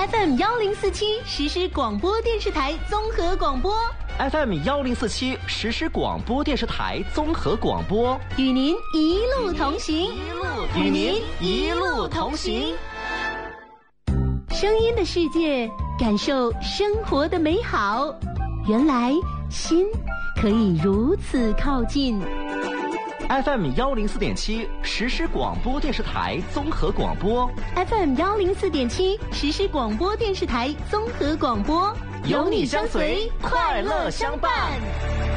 FM 1047实时广播电视台综合广播。 FM 1047实时广播电视台综合广播， 与您一路同行， 与您一路同行。 声音的世界，感受生活的美好。原来心可以如此靠近。 FM 104.7实时广播电视台综合广播。 FM 104.7实时广播电视台综合广播， 有你相随，快乐相伴。